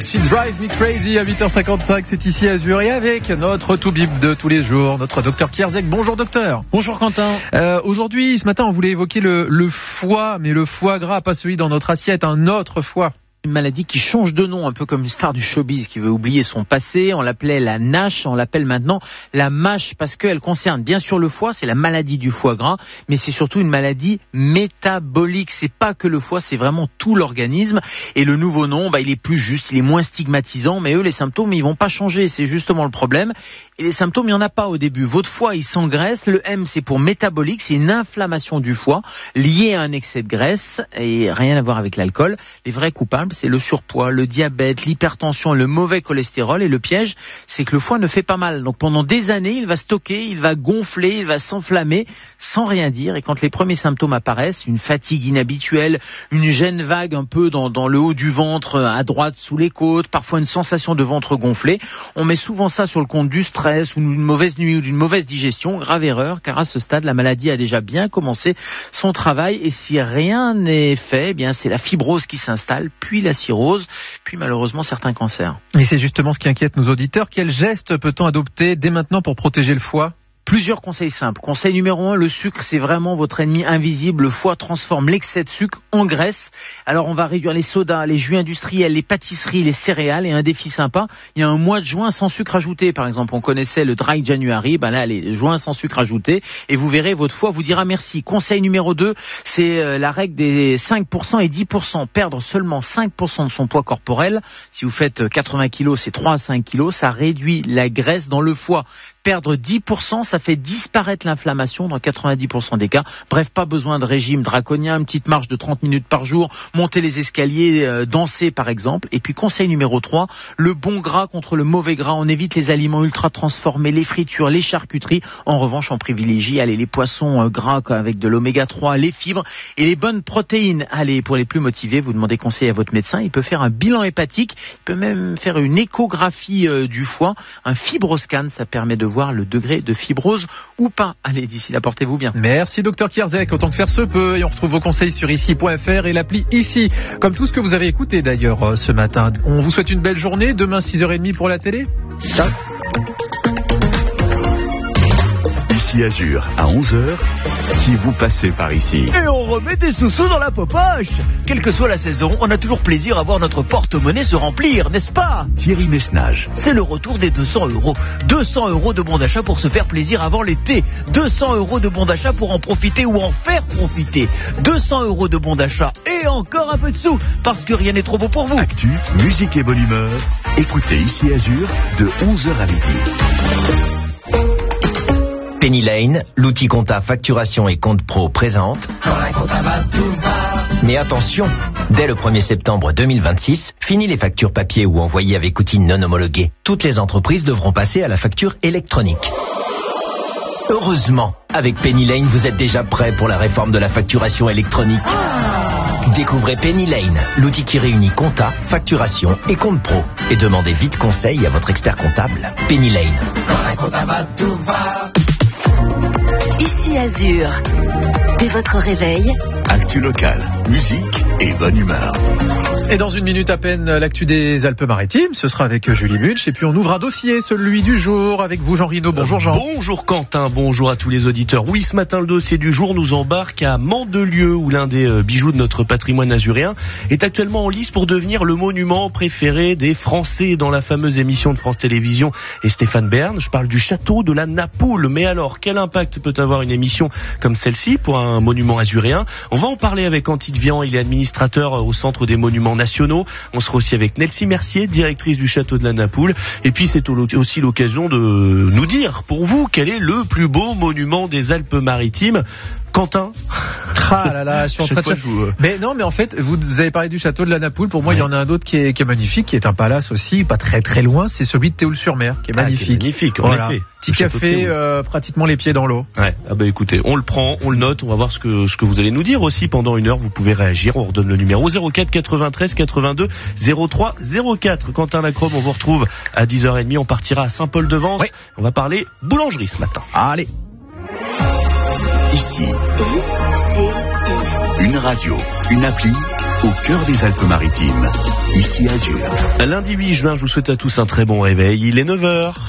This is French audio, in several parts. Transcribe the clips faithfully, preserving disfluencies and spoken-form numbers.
She Drives Me Crazy à huit heures cinquante-cinq, c'est ici à Azur et avec notre Toubib de tous les jours, notre docteur Kierzek. Bonjour docteur. Bonjour Quentin. Euh, aujourd'hui, ce matin, on voulait évoquer le, le foie, mais le foie gras, pas celui dans notre assiette, un autre foie. Une maladie qui change de nom, un peu comme une star du showbiz qui veut oublier son passé. On l'appelait la NASH, on l'appelle maintenant la MASH parce qu'elle concerne bien sûr le foie, c'est la maladie du foie gras, mais c'est surtout une maladie métabolique. C'est pas que le foie, c'est vraiment tout l'organisme. Et le nouveau nom, bah, il est plus juste, il est moins stigmatisant, mais eux, les symptômes, ils vont pas changer. C'est justement le problème. Et les symptômes, il y en a pas au début. Votre foie, il s'engraisse. Le M, c'est pour métabolique, c'est une inflammation du foie liée à un excès de graisse et rien à voir avec l'alcool. Les vrais coupables, c'est le surpoids, le diabète, l'hypertension, le mauvais cholestérol. Et le piège, c'est que le foie ne fait pas mal. Donc pendant des années, il va stocker, il va gonfler, il va s'enflammer sans rien dire. Et quand les premiers symptômes apparaissent, une fatigue inhabituelle, une gêne vague un peu dans, dans le haut du ventre, à droite, sous les côtes, parfois une sensation de ventre gonflé, on met souvent ça sur le compte du stress ou d'une mauvaise nuit ou d'une mauvaise digestion. Grave erreur, car à ce stade, la maladie a déjà bien commencé son travail. Et si rien n'est fait, eh bien c'est la fibrose qui s'installe, puis la cirrhose, puis malheureusement certains cancers. Et c'est justement ce qui inquiète nos auditeurs. Quel geste peut-on adopter dès maintenant pour protéger le foie ? Plusieurs conseils simples. Conseil numéro un, le sucre, c'est vraiment votre ennemi invisible. Le foie transforme l'excès de sucre en graisse. Alors on va réduire les sodas, les jus industriels, les pâtisseries, les céréales. Et un défi sympa, il y a un mois de juin sans sucre ajouté. Par exemple, on connaissait le Dry January, ben là, les juin sans sucre ajouté. Et vous verrez, votre foie vous dira merci. Conseil numéro deux, c'est la règle des cinq pour cent et dix pour cent. Perdre seulement cinq pour cent de son poids corporel. Si vous faites quatre-vingts kilos, c'est trois à cinq kilos. Ça réduit la graisse dans le foie. Perdre dix pour cent, ça fait disparaître l'inflammation dans quatre-vingt-dix pour cent des cas. Bref, pas besoin de régime draconien, une petite marche de trente minutes par jour, monter les escaliers, euh, danser par exemple. Et puis conseil numéro trois, le bon gras contre le mauvais gras. On évite les aliments ultra transformés, les fritures, les charcuteries. En revanche, on privilégie allez, les poissons euh, gras avec de l'oméga trois, les fibres et les bonnes protéines. Allez, pour les plus motivés, vous demandez conseil à votre médecin. Il peut faire un bilan hépatique, il peut même faire une échographie euh, du foie, un fibroscan, ça permet de voir le degré de fibrose ou pas. Allez, d'ici là, portez-vous bien. Merci docteur Kierzek, autant que faire se peut. Et on retrouve vos conseils sur ici point f r et l'appli Ici, comme tout ce que vous avez écouté d'ailleurs euh, ce matin. On vous souhaite une belle journée. Demain, six heures trente pour la télé. Ciao. Ici Azur, à onze heures, si vous passez par ici. Et on remet des sous-sous dans la popoche. Quelle que soit la saison, on a toujours plaisir à voir notre porte-monnaie se remplir, n'est-ce pas ? Thierry Messnage. C'est le retour des deux cents euros. deux cents euros de bon d'achat pour se faire plaisir avant l'été. deux cents euros de bon d'achat pour en profiter ou en faire profiter. deux cents euros de bon d'achat et encore un peu de sous, parce que rien n'est trop beau pour vous. Actu, musique et bonne humeur. Écoutez Ici Azur de onze heures à midi. Penny Lane, l'outil compta facturation et compte pro présente. Mais attention, dès le premier septembre deux mille vingt-six, fini les factures papier ou envoyées avec outils non homologués. Toutes les entreprises devront passer à la facture électronique. Heureusement, avec Penny Lane, vous êtes déjà prêt pour la réforme de la facturation électronique. Découvrez Penny Lane, l'outil qui réunit compta, facturation et compte pro. Et demandez vite conseil à votre expert comptable. Penny Lane. Ici Azur. Dès votre réveil, Actu locale, musique et bonne humeur. Et dans une minute à peine, l'actu des Alpes-Maritimes, ce sera avec Julie Munch. Et puis on ouvre un dossier, celui du jour, avec vous Jean Rino. Bonjour Jean. Bonjour Quentin, bonjour à tous les auditeurs. Oui, ce matin, le dossier du jour nous embarque à Mandelieu, où l'un des bijoux de notre patrimoine azuréen est actuellement en lice pour devenir le monument préféré des Français dans la fameuse émission de France Télévisions et Stéphane Bern. Je parle du château de la Napoule. Mais alors, quel impact peut avoir une émission comme celle-ci pour un monument azuréen ? On va en parler avec Antide Vian, il est administrateur au Centre des Monuments Nationaux. On sera aussi avec Nelsie Mercier, directrice du château de la Napoule. Et puis c'est aussi l'occasion de nous dire, pour vous, quel est le plus beau monument des Alpes-Maritimes. Quentin. Ah là là, je suis en train de fois, je vous... Mais non, mais en fait, vous avez parlé du château de la Napoule. Pour moi, ouais. Il y en a un autre qui est, qui est magnifique, qui est un palace aussi, pas très très loin. C'est celui de Théoul-sur-Mer, qui est magnifique. Ah, qui est magnifique, en voilà. effet. Petit café, euh, pratiquement les pieds dans l'eau. Ouais. Ah bah écoutez, on le prend, on le note, on va voir ce que ce que vous allez nous dire aussi pendant une heure. Vous pouvez réagir. On redonne le numéro zéro quatre quatre-vingt-treize quatre-vingt-deux zéro trois zéro quatre. Quentin Lacrome, on vous retrouve à dix heures trente. On partira à Saint-Paul-de-Vence. Ouais. On va parler boulangerie ce matin. Allez. Ici, une radio, une appli, au cœur des Alpes-Maritimes, ici Azur. Lundi huit juin, je vous souhaite à tous un très bon réveil. Il est neuf heures.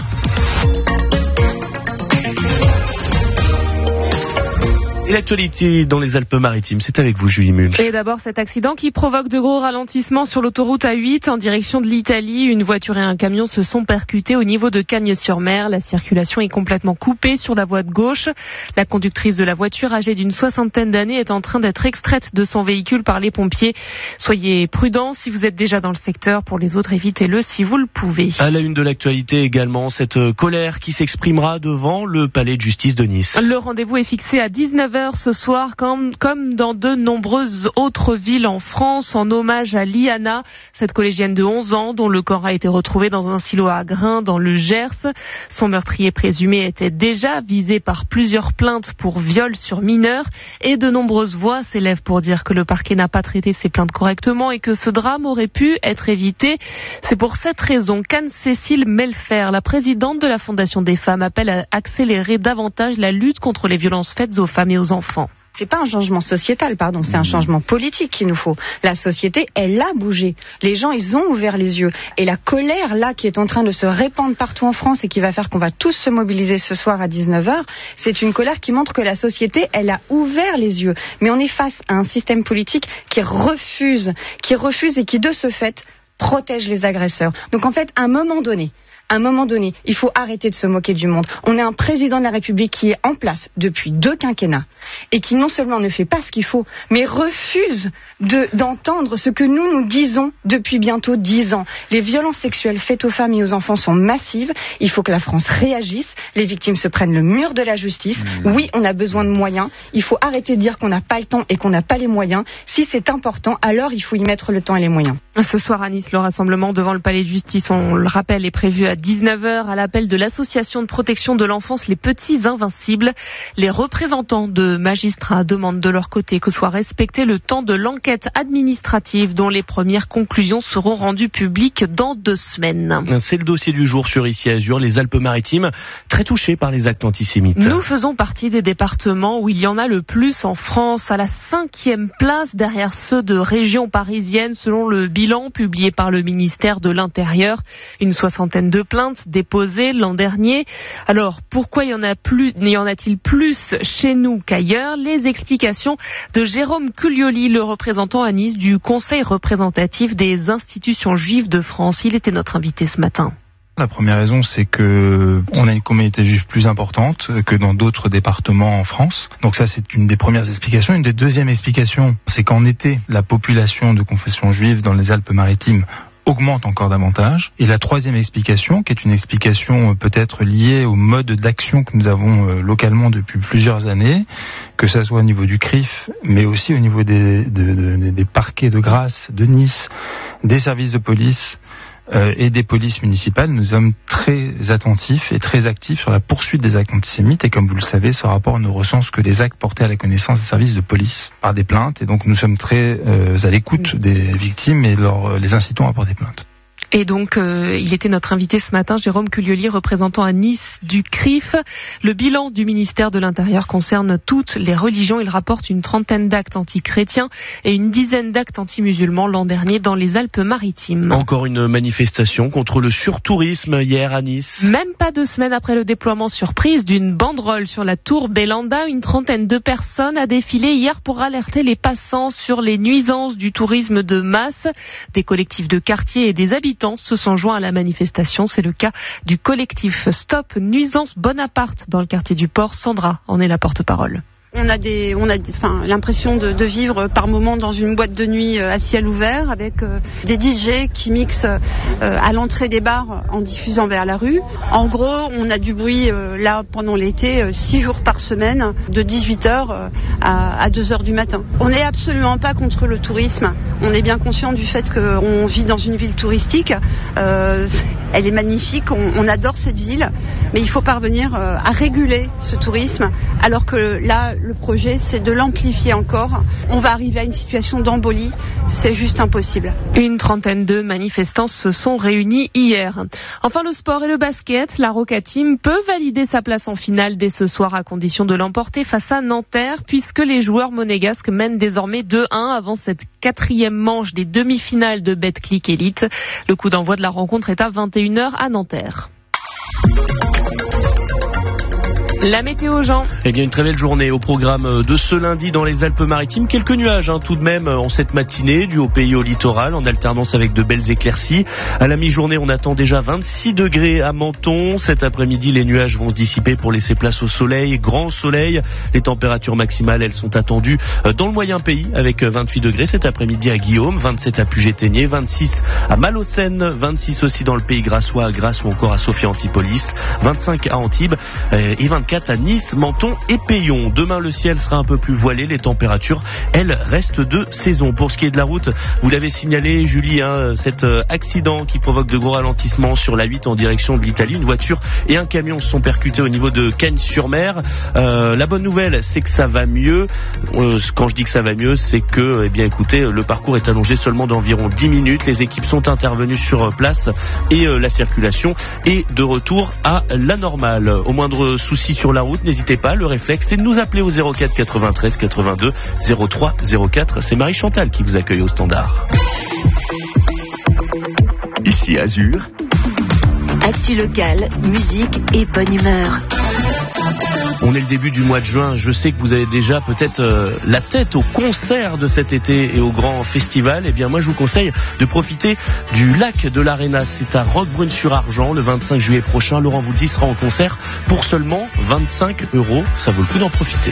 Et l'actualité dans les Alpes-Maritimes, c'est avec vous, Julie Munch. Et d'abord, cet accident qui provoque de gros ralentissements sur l'autoroute A huit en direction de l'Italie. Une voiture et un camion se sont percutés au niveau de Cagnes-sur-Mer. La circulation est complètement coupée sur la voie de gauche. La conductrice de la voiture, âgée d'une soixantaine d'années, est en train d'être extraite de son véhicule par les pompiers. Soyez prudents si vous êtes déjà dans le secteur. Pour les autres, évitez-le si vous le pouvez. À la une de l'actualité également, cette colère qui s'exprimera devant le palais de justice de Nice. Le rendez-vous est fixé à dix-neuf heures ce soir, comme, comme dans de nombreuses autres villes en France, en hommage à Liana, cette collégienne de onze ans dont le corps a été retrouvé dans un silo à grains dans le Gers. Son meurtrier présumé était déjà visé par plusieurs plaintes pour viol sur mineurs et de nombreuses voix s'élèvent pour dire que le parquet n'a pas traité ses plaintes correctement et que ce drame aurait pu être évité. C'est pour cette raison qu'Anne-Cécile Melfer, la présidente de la Fondation des femmes, appelle à accélérer davantage la lutte contre les violences faites aux femmes et aux enfants. C'est pas un changement sociétal, pardon, c'est un changement politique qu'il nous faut. La société, elle a bougé. Les gens, ils ont ouvert les yeux. Et la colère, là, qui est en train de se répandre partout en France et qui va faire qu'on va tous se mobiliser ce soir à dix-neuf heures, c'est une colère qui montre que la société, elle a ouvert les yeux. Mais on est face à un système politique qui refuse, qui refuse et qui, de ce fait, protège les agresseurs. Donc en fait, à un moment donné, À un moment donné, il faut arrêter de se moquer du monde. On a un président de la République qui est en place depuis deux quinquennats et qui non seulement ne fait pas ce qu'il faut, mais refuse de, d'entendre ce que nous nous disons depuis bientôt dix ans. Les violences sexuelles faites aux femmes et aux enfants sont massives. Il faut que la France réagisse. Les victimes se prennent le mur de la justice. Oui, on a besoin de moyens. Il faut arrêter de dire qu'on n'a pas le temps et qu'on n'a pas les moyens. Si c'est important, alors il faut y mettre le temps et les moyens. Ce soir à Nice, le rassemblement devant le palais de justice, on le rappelle, est prévu à dix-neuf heures à l'appel de l'association de protection de l'enfance Les Petits Invincibles. Les représentants de magistrats demandent de leur côté que soit respecté le temps de l'enquête administrative dont les premières conclusions seront rendues publiques dans deux semaines. C'est le dossier du jour sur Ici Azur, les Alpes-Maritimes, très touchés par les actes antisémites. Nous faisons partie des départements où il y en a le plus en France, à la cinquième place derrière ceux de régions parisiennes selon le bilan publié par le ministère de l'Intérieur. Une soixantaine de plaintes déposées l'an dernier. Alors, pourquoi il y en a plus, n'y en a-t-il plus chez nous qu'ailleurs? Les explications de Jérôme Cuglioli, le représentant à Nice du Conseil représentatif des institutions juives de France. Il était notre invité ce matin. La première raison, c'est que on a une communauté juive plus importante que dans d'autres départements en France. Donc ça, c'est une des premières explications. Une des deuxièmes explications, c'est qu'en été, la population de confession juive dans les Alpes-Maritimes augmente encore davantage. Et la troisième explication, qui est une explication peut-être liée au mode d'action que nous avons localement depuis plusieurs années, que ça soit au niveau du C R I F, mais aussi au niveau des, de, de, des parquets de grâce de Nice, des services de police, Euh, et des polices municipales, nous sommes très attentifs et très actifs sur la poursuite des actes antisémites. Et comme vous le savez, ce rapport ne recense que les actes portés à la connaissance des services de police par des plaintes. Et donc nous sommes très euh, à l'écoute des victimes et leur, les incitons à porter plainte. Et donc, euh, il était notre invité ce matin, Jérôme Cuglioli, représentant à Nice du C R I F. Le bilan du ministère de l'Intérieur concerne toutes les religions. Il rapporte une trentaine d'actes anti-chrétiens et une dizaine d'actes anti-musulmans l'an dernier dans les Alpes-Maritimes. Encore une manifestation contre le surtourisme hier à Nice. Même pas deux semaines après le déploiement surprise d'une banderole sur la tour Belanda, une trentaine de personnes a défilé hier pour alerter les passants sur les nuisances du tourisme de masse. Des collectifs de quartier et des habitants se sont joints à la manifestation. C'est le cas du collectif Stop Nuisance Bonaparte dans le quartier du Port. Sandra en est la porte-parole. On a des, on a, enfin, l'impression de, de vivre par moments dans une boîte de nuit à ciel ouvert avec euh, des D J qui mixent euh, à l'entrée des bars en diffusant vers la rue. En gros, on a du bruit euh, là pendant l'été, euh, six jours par semaine, de dix-huit heures euh, à, à deux heures du matin. On n'est absolument pas contre le tourisme. On est bien conscient du fait qu'on vit dans une ville touristique. Euh, elle est magnifique, on, on adore cette ville, mais il faut parvenir à réguler ce tourisme, alors que là, le projet, c'est de l'amplifier encore. On va arriver à une situation d'embolie, c'est juste impossible. Une trentaine de manifestants se sont réunis hier. Enfin, le sport et le basket, la Roca Team peut valider sa place en finale dès ce soir à condition de l'emporter face à Nanterre, puisque les joueurs monégasques mènent désormais deux un avant cette quatrième manche des demi-finales de Betclic Elite. Le coup d'envoi de la rencontre est à vingt et une heures à Nanterre. La météo, Jean. Eh bien, une très belle journée au programme de ce lundi dans les Alpes-Maritimes. Quelques nuages hein, tout de même en cette matinée, du haut pays au littoral, en alternance avec de belles éclaircies. À la mi-journée, on attend déjà vingt-six degrés à Menton. Cet après-midi, les nuages vont se dissiper pour laisser place au soleil. Grand soleil. Les températures maximales, elles sont attendues dans le moyen pays avec vingt-huit degrés cet après-midi à Guillaume, vingt-sept à Puget-Théniers, vingt-six à Malaucène, vingt-six aussi dans le pays grassois à Grasse ou encore à Sophia-Antipolis, vingt-cinq à Antibes et vingt-quatre à Nice, Menton et Peillon. Demain, le ciel sera un peu plus voilé. Les températures, elles, restent de saison. Pour ce qui est de la route, vous l'avez signalé, Julie, hein, cet accident qui provoque de gros ralentissements sur la huit en direction de l'Italie. Une voiture et un camion se sont percutés au niveau de Cagnes-sur-Mer. Euh, la bonne nouvelle, c'est que ça va mieux. Euh, quand je dis que ça va mieux, c'est que, eh bien, écoutez, le parcours est allongé seulement d'environ dix minutes. Les équipes sont intervenues sur place et euh, la circulation est de retour à la normale. Au moindre souci sur la route, n'hésitez pas, le réflexe c'est de nous appeler au zéro quatre quatre-vingt-treize quatre-vingt-deux zéro trois zéro quatre. C'est Marie Chantal qui vous accueille au standard. Ici Azur. Actu locale, musique et bonne humeur. On est le début du mois de juin. Je sais que vous avez déjà peut-être euh, la tête au concert de cet été et au grand festival. Eh bien, moi, je vous conseille de profiter du lac de l'Arena. C'est à Roquebrune-sur-Argent le vingt-cinq juillet prochain. Laurent Voulzy sera en concert pour seulement vingt-cinq euros. Ça vaut le coup d'en profiter.